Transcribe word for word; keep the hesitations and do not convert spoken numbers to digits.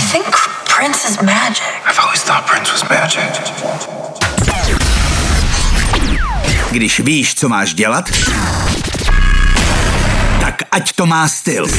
think Prince is magic. I've always thought Prince was magic. Když víš, co máš dělat, tak ať to má styl.